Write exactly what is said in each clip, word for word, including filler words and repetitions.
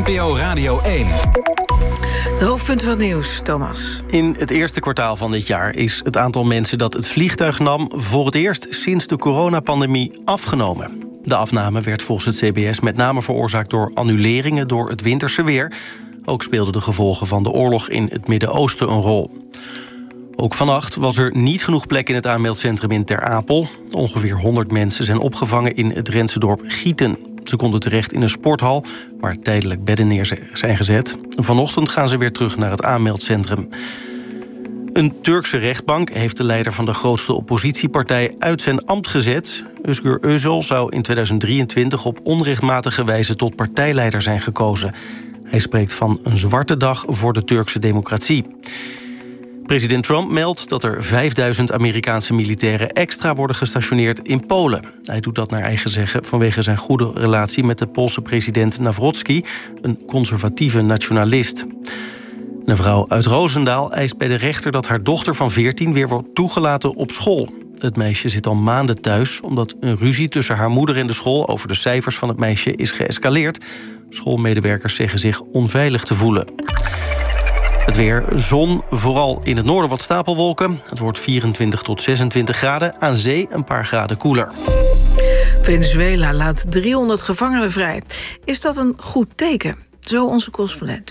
P O Radio één. De hoofdpunten van het nieuws, Thomas. In het eerste kwartaal van dit jaar is het aantal mensen dat het vliegtuig nam voor het eerst sinds de coronapandemie afgenomen. De afname werd volgens het C B S met name veroorzaakt door annuleringen door het winterse weer. Ook speelden de gevolgen van de oorlog in het Midden-Oosten een rol. Ook vannacht was er niet genoeg plek in het aanmeldcentrum in Ter Apel. Ongeveer honderd mensen zijn opgevangen in het Drentse dorp Gieten. Ze konden terecht in een sporthal waar tijdelijk bedden neer zijn gezet. Vanochtend gaan ze weer terug naar het aanmeldcentrum. Een Turkse rechtbank heeft de leider van de grootste oppositiepartij uit zijn ambt gezet. Özgür Özel zou in tweeduizend drieëntwintig op onrechtmatige wijze tot partijleider zijn gekozen. Hij spreekt van een zwarte dag voor de Turkse democratie. President Trump meldt dat er vijfduizend Amerikaanse militairen extra worden gestationeerd in Polen. Hij doet dat naar eigen zeggen vanwege zijn goede relatie met de Poolse president Nawrocki, een conservatieve nationalist. Een vrouw uit Roosendaal eist bij de rechter dat haar dochter van veertien weer wordt toegelaten op school. Het meisje zit al maanden thuis omdat een ruzie tussen haar moeder en de school over de cijfers van het meisje is geëscaleerd. Schoolmedewerkers zeggen zich onveilig te voelen. Het weer, zon, vooral in het noorden wat stapelwolken. Het wordt vierentwintig tot zesentwintig graden, aan zee een paar graden koeler. Venezuela laat driehonderd gevangenen vrij. Is dat een goed teken? Zo onze correspondent.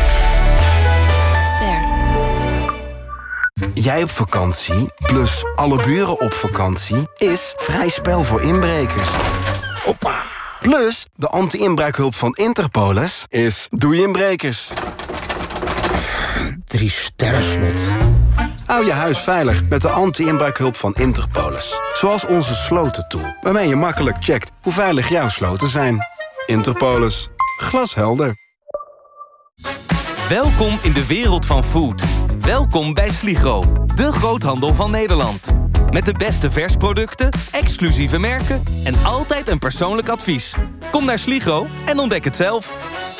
Ster. Jij op vakantie, plus alle buren op vakantie, is vrij spel voor inbrekers. Hoppa! Plus, de anti-inbraakhulp van Interpolis is doei inbrekers. Drie sterren slot. Hou je huis veilig met de anti-inbraakhulp van Interpolis. Zoals onze slotentool, waarmee je makkelijk checkt hoe veilig jouw sloten zijn. Interpolis. Glashelder. Welkom in de wereld van food. Welkom bij Sligro, de groothandel van Nederland. Met de beste versproducten, exclusieve merken en altijd een persoonlijk advies. Kom naar Sligro en ontdek het zelf.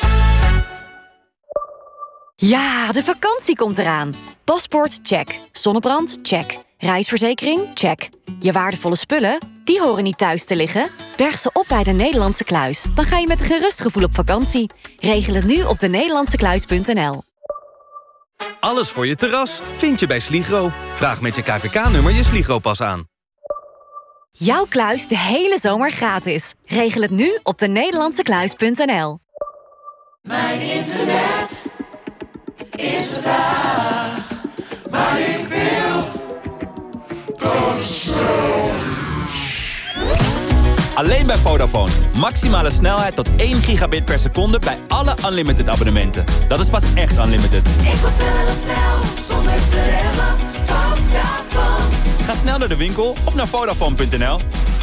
Ja, de vakantie komt eraan. Paspoort, check. Zonnebrand, check. Reisverzekering, check. Je waardevolle spullen, die horen niet thuis te liggen. Berg ze op bij de Nederlandse Kluis. Dan ga je met een gerust gevoel op vakantie. Regel het nu op de nederlandse kluis punt n l. Alles voor je terras vind je bij Sligro. Vraag met je K V K-nummer je Sligro-pas aan. Jouw kluis de hele zomer gratis. Regel het nu op de nederlandse kluis punt n l. Mijn internet is traag, maar ik wil dat het snel is. Alleen bij Vodafone. Maximale snelheid tot één gigabit per seconde bij alle unlimited abonnementen. Dat is pas echt unlimited. Ik wil sneller snel, zonder te remmen. Vodafone. Ga snel naar de winkel of naar Vodafone punt n l.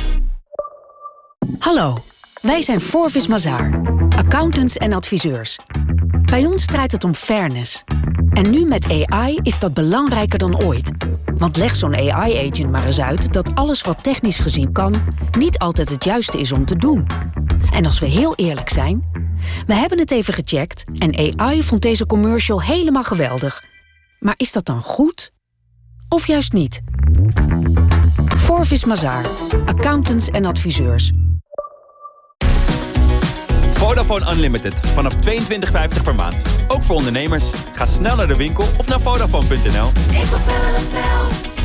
Hallo, wij zijn Forvis Mazars, accountants en adviseurs. Bij ons draait het om fairness. En nu met A I is dat belangrijker dan ooit. Want leg zo'n A I-agent maar eens uit dat alles wat technisch gezien kan niet altijd het juiste is om te doen. En als we heel eerlijk zijn, we hebben het even gecheckt en A I vond deze commercial helemaal geweldig. Maar is dat dan goed? Of juist niet? Forvis Mazars, accountants en adviseurs. Vodafone Unlimited. Vanaf tweeëntwintig vijftig per maand. Ook voor ondernemers. Ga snel naar de winkel of naar Vodafone punt n l. Ik wil sneller snel.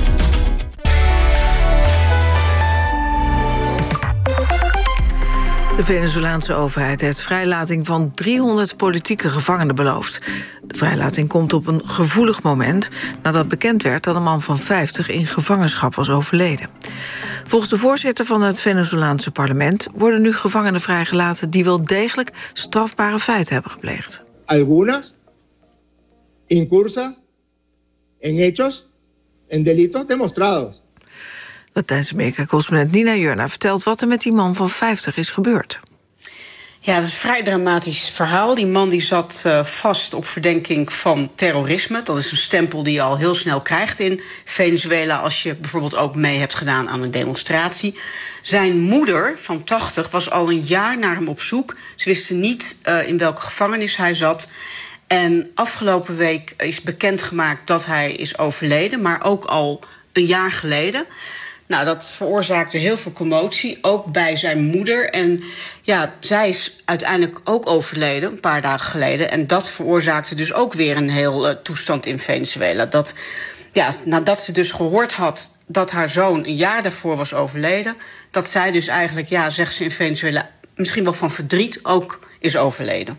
De Venezolaanse overheid heeft vrijlating van driehonderd politieke gevangenen beloofd. De vrijlating komt op een gevoelig moment nadat bekend werd dat een man van vijftig in gevangenschap was overleden. Volgens de voorzitter van het Venezolaanse parlement worden nu gevangenen vrijgelaten die wel degelijk strafbare feiten hebben gepleegd. Algunas incursas en hechos en delitos demostrados. Latijns-Amerika-correspondent Nina Jurna vertelt wat er met die man van vijftig is gebeurd. Ja, dat is een vrij dramatisch verhaal. Die man die zat uh, vast op verdenking van terrorisme. Dat is een stempel die je al heel snel krijgt in Venezuela als je bijvoorbeeld ook mee hebt gedaan aan een demonstratie. Zijn moeder van tachtig was al een jaar naar hem op zoek. Ze wisten niet uh, in welke gevangenis hij zat. En afgelopen week is bekendgemaakt dat hij is overleden, maar ook al een jaar geleden. Nou, dat veroorzaakte heel veel commotie, ook bij zijn moeder. En ja, zij is uiteindelijk ook overleden, een paar dagen geleden. En dat veroorzaakte dus ook weer een heel uh, toestand in Venezuela. Dat, ja, nadat ze dus gehoord had dat haar zoon een jaar daarvoor was overleden, dat zij dus eigenlijk, ja, zegt ze in Venezuela, misschien wel van verdriet ook is overleden.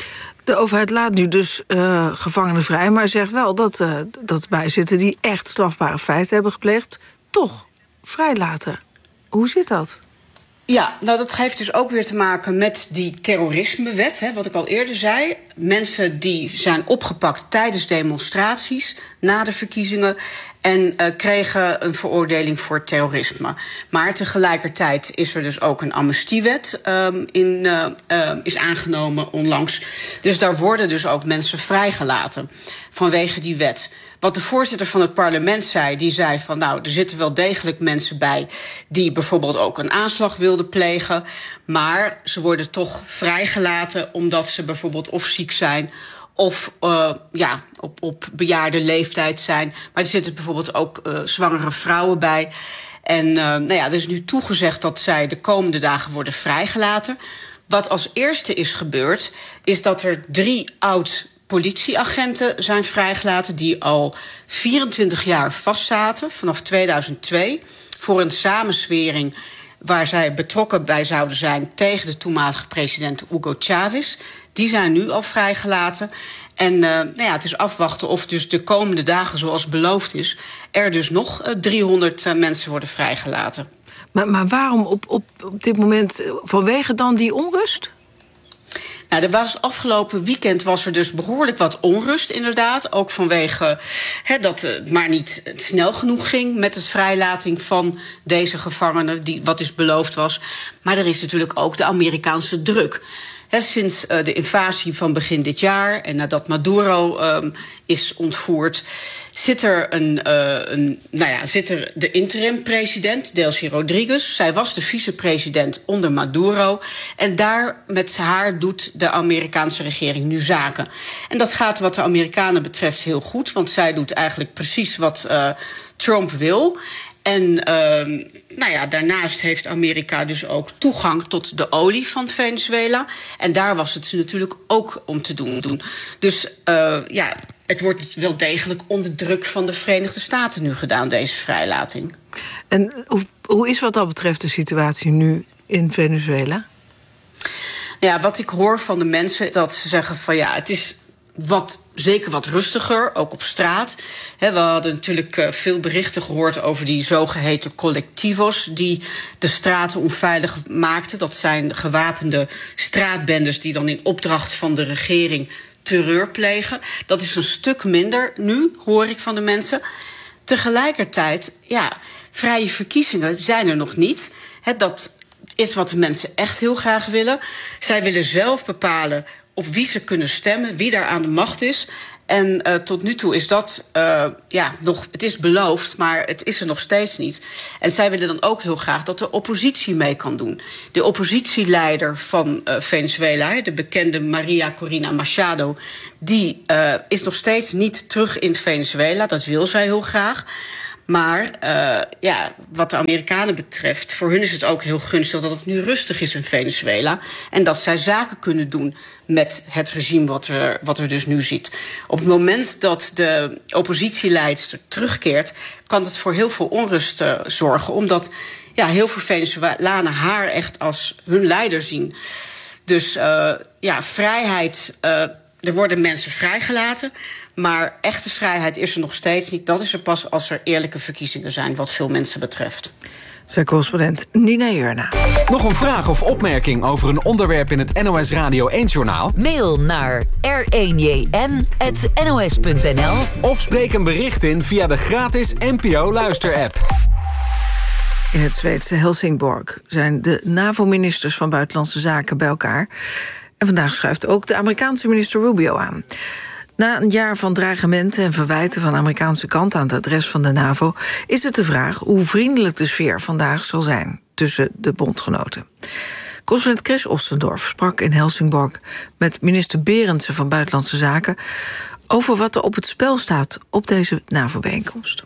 De overheid laat nu dus uh, gevangenen vrij, maar zegt wel dat, uh, dat bijzitten die echt strafbare feiten hebben gepleegd, toch vrijlaten. Hoe zit dat? Ja, nou dat heeft dus ook weer te maken met die terrorismewet, hè, wat ik al eerder zei. Mensen die zijn opgepakt tijdens demonstraties na de verkiezingen en uh, kregen een veroordeling voor terrorisme. Maar tegelijkertijd is er dus ook een amnestiewet um, in, uh, uh, is aangenomen onlangs. Dus daar worden dus ook mensen vrijgelaten vanwege die wet. Wat de voorzitter van het parlement zei, die zei van nou, er zitten wel degelijk mensen bij die bijvoorbeeld ook een aanslag wilden plegen, maar ze worden toch vrijgelaten omdat ze bijvoorbeeld of ziek zijn of uh, ja, op, op bejaarde leeftijd zijn. Maar er zitten bijvoorbeeld ook uh, zwangere vrouwen bij. En uh, nou ja, er is nu toegezegd dat zij de komende dagen worden vrijgelaten. Wat als eerste is gebeurd, is dat er drie oud politieagenten zijn vrijgelaten die al vierentwintig jaar vastzaten, vanaf tweeduizend twee, voor een samenzwering waar zij betrokken bij zouden zijn tegen de toenmalige president Hugo Chavez. Die zijn nu al vrijgelaten. En uh, nou ja, het is afwachten of dus de komende dagen, zoals beloofd is, er dus nog uh, driehonderd uh, mensen worden vrijgelaten. Maar, maar waarom op, op, op dit moment, vanwege dan die onrust? Nou, er was afgelopen weekend was er dus behoorlijk wat onrust, inderdaad. Ook vanwege he, dat het maar niet snel genoeg ging met het vrijlating van deze gevangenen, die, wat dus beloofd was. Maar er is natuurlijk ook de Amerikaanse druk. He, sinds uh, de invasie van begin dit jaar en nadat Maduro um, is ontvoerd, zit er, een, uh, een, nou ja, zit er de interim-president, Delcy Rodriguez. Zij was de vicepresident onder Maduro. En daar met haar doet de Amerikaanse regering nu zaken. En dat gaat wat de Amerikanen betreft heel goed, want zij doet eigenlijk precies wat uh, Trump wil. En uh, nou ja, daarnaast heeft Amerika dus ook toegang tot de olie van Venezuela. En daar was het natuurlijk ook om te doen. Dus uh, ja, het wordt wel degelijk onder druk van de Verenigde Staten nu gedaan, deze vrijlating. En hoe, hoe is wat dat betreft de situatie nu in Venezuela? Ja, wat ik hoor van de mensen, dat ze zeggen van ja, het is wat, zeker wat rustiger, ook op straat. He, we hadden natuurlijk uh, veel berichten gehoord over die zogeheten colectivos die de straten onveilig maakten. Dat zijn gewapende straatbendes die dan in opdracht van de regering terreur plegen. Dat is een stuk minder nu, hoor ik van de mensen. Tegelijkertijd, ja, vrije verkiezingen zijn er nog niet. He, dat is wat de mensen echt heel graag willen. Zij willen zelf bepalen op wie ze kunnen stemmen, wie daar aan de macht is. En uh, tot nu toe is dat, uh, ja, nog, het is beloofd, maar het is er nog steeds niet. En zij willen dan ook heel graag dat de oppositie mee kan doen. De oppositieleider van uh, Venezuela, de bekende Maria Corina Machado, die uh, is nog steeds niet terug in Venezuela. Dat wil zij heel graag. Maar uh, ja, wat de Amerikanen betreft, voor hun is het ook heel gunstig dat het nu rustig is in Venezuela. En dat zij zaken kunnen doen met het regime wat er, wat er dus nu zit. Op het moment dat de oppositieleidster terugkeert, kan het voor heel veel onrust uh, zorgen. Omdat ja, heel veel Venezolanen haar echt als hun leider zien. Dus uh, ja, vrijheid, uh, er worden mensen vrijgelaten. Maar echte vrijheid is er nog steeds niet. Dat is er pas als er eerlijke verkiezingen zijn, wat veel mensen betreft. Zijn correspondent Nina Jurna. Nog een vraag of opmerking over een onderwerp in het N O S Radio één-journaal? Mail naar r één j n apenstaartje n o s punt n l Of spreek een bericht in via de gratis N P O-luisterapp. In het Zweedse Helsingborg zijn de NAVO-ministers van Buitenlandse Zaken bij elkaar. En vandaag schuift ook de Amerikaanse minister Rubio aan. Na een jaar van dreigementen en verwijten van de Amerikaanse kant aan het adres van de NAVO is het de vraag hoe vriendelijk de sfeer vandaag zal zijn tussen de bondgenoten. Correspondent Chris Ostendorf sprak in Helsingborg met minister Berendsen van Buitenlandse Zaken over wat er op het spel staat op deze NAVO-bijeenkomst.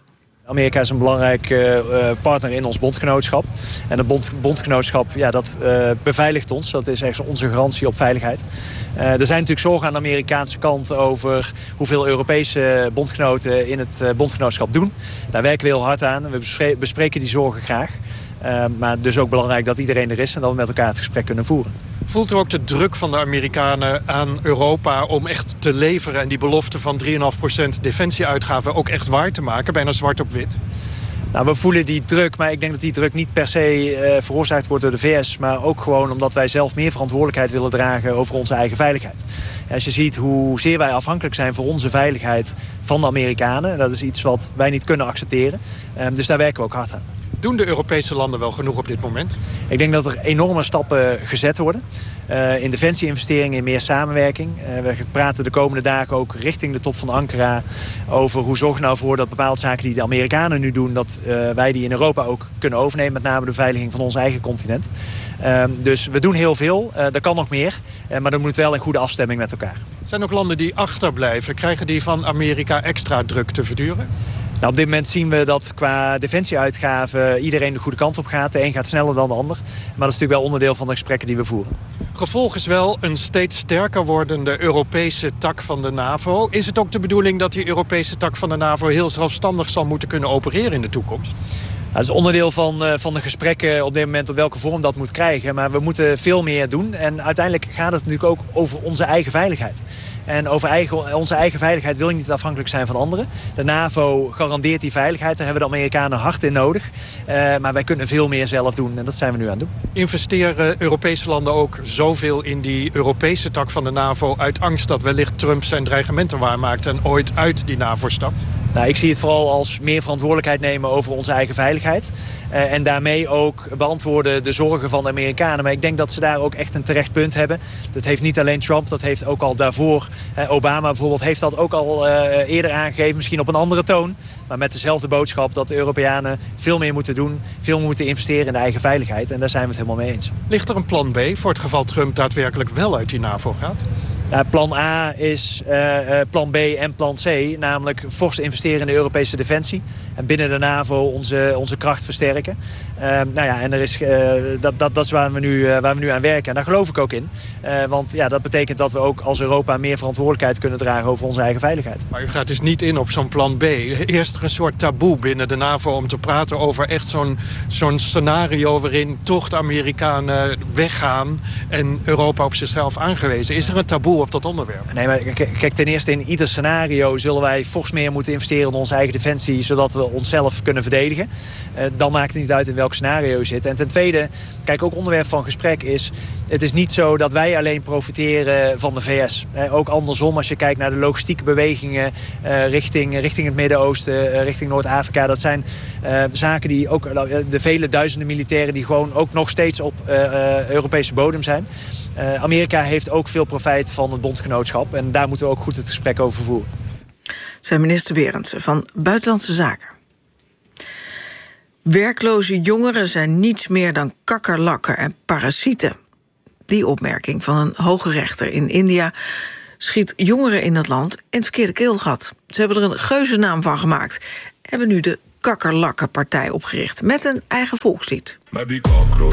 Amerika is een belangrijke uh, partner in ons bondgenootschap. En het bond, bondgenootschap, ja, dat uh, beveiligt ons. Dat is echt onze garantie op veiligheid. Uh, er zijn natuurlijk zorgen aan de Amerikaanse kant over hoeveel Europese bondgenoten in het uh, bondgenootschap doen. Daar werken we heel hard aan. We bespre- bespreken die zorgen graag. Uh, maar dus ook belangrijk dat iedereen er is en dat we met elkaar het gesprek kunnen voeren. Voelt u ook de druk van de Amerikanen aan Europa om echt te leveren en die belofte van drie komma vijf procent defensieuitgaven ook echt waar te maken, bijna zwart op wit? Nou, we voelen die druk, maar ik denk dat die druk niet per se uh, veroorzaakt wordt door de V S... maar ook gewoon omdat wij zelf meer verantwoordelijkheid willen dragen over onze eigen veiligheid. En als je ziet hoezeer wij afhankelijk zijn voor onze veiligheid van de Amerikanen, dat is iets wat wij niet kunnen accepteren. Um, dus daar werken we ook hard aan. Doen de Europese landen wel genoeg op dit moment? Ik denk dat er enorme stappen gezet worden. Uh, in defensie-investeringen, in meer samenwerking. Uh, we praten de komende dagen ook richting de top van Ankara over hoe zorgen we nou voor dat bepaalde zaken die de Amerikanen nu doen, dat uh, wij die in Europa ook kunnen overnemen, met name de beveiliging van ons eigen continent. Uh, dus we doen heel veel. Uh, er kan nog meer, uh, maar dat moet wel in goede afstemming met elkaar. Zijn ook landen die achterblijven? Krijgen die van Amerika extra druk te verduren? Nou, op dit moment zien we dat qua defensieuitgaven iedereen de goede kant op gaat. De een gaat sneller dan de ander. Maar dat is natuurlijk wel onderdeel van de gesprekken die we voeren. Gevolg is wel een steeds sterker wordende Europese tak van de NAVO. Is het ook de bedoeling dat die Europese tak van de NAVO heel zelfstandig zal moeten kunnen opereren in de toekomst? Dat is onderdeel van, uh, van de gesprekken op dit moment op welke vorm dat moet krijgen. Maar we moeten veel meer doen. En uiteindelijk gaat het natuurlijk ook over onze eigen veiligheid. En over eigen, onze eigen veiligheid wil je niet afhankelijk zijn van anderen. De NAVO garandeert die veiligheid. Daar hebben de Amerikanen hard in nodig. Uh, maar wij kunnen veel meer zelf doen. En dat zijn we nu aan het doen. Investeren Europese landen ook zoveel in die Europese tak van de NAVO uit angst dat wellicht Trump zijn dreigementen waarmaakt en ooit uit die NAVO stapt? Nou, ik zie het vooral als meer verantwoordelijkheid nemen over onze eigen veiligheid. Uh, en daarmee ook beantwoorden de zorgen van de Amerikanen. Maar ik denk dat ze daar ook echt een terecht punt hebben. Dat heeft niet alleen Trump, dat heeft ook al daarvoor. Uh, Obama bijvoorbeeld heeft dat ook al uh, eerder aangegeven. Misschien op een andere toon. Maar met dezelfde boodschap dat de Europeanen veel meer moeten doen. Veel meer moeten investeren in de eigen veiligheid. En daar zijn we het helemaal mee eens. Ligt er een plan B voor het geval Trump daadwerkelijk wel uit die NAVO gaat? Uh, plan A is uh, uh, plan B en plan C. Namelijk fors investeren in de Europese defensie. En binnen de NAVO onze, onze kracht versterken. Uh, nou ja, en er is, uh, dat, dat, dat is waar we, nu, uh, waar we nu aan werken. En daar geloof ik ook in. Uh, want ja, dat betekent dat we ook als Europa meer verantwoordelijkheid kunnen dragen over onze eigen veiligheid. Maar u gaat dus niet in op zo'n plan B. Eerst er een soort taboe binnen de NAVO om te praten over echt zo'n, zo'n scenario waarin toch de Amerikanen weggaan en Europa op zichzelf aangewezen. Is er een taboe op dat onderwerp? Nee, maar kijk, ten eerste in ieder scenario zullen wij fors meer moeten investeren in onze eigen defensie, zodat we onszelf kunnen verdedigen. Uh, dan maakt het niet uit in welk scenario je zit. En ten tweede, kijk, ook onderwerp van gesprek is, het is niet zo dat wij alleen profiteren van de V S. Uh, ook andersom, als je kijkt naar de logistieke bewegingen uh, richting, richting het Midden-Oosten, uh, richting Noord-Afrika. Dat zijn uh, zaken die ook, uh, de vele duizenden militairen die gewoon ook nog steeds op uh, uh, Europese bodem zijn. Uh, Amerika heeft ook veel profijt van het bondgenootschap. En daar moeten we ook goed het gesprek over voeren. Het zijn minister Berendsen van Buitenlandse Zaken. Werkloze jongeren zijn niets meer dan kakkerlakken en parasieten. Die opmerking van een hoge rechter in India schiet jongeren in het land in het verkeerde keelgat. Ze hebben er een geuzennaam van gemaakt. Hebben nu de Kakkerlakkenpartij opgericht met een eigen volkslied. Maar die cockroach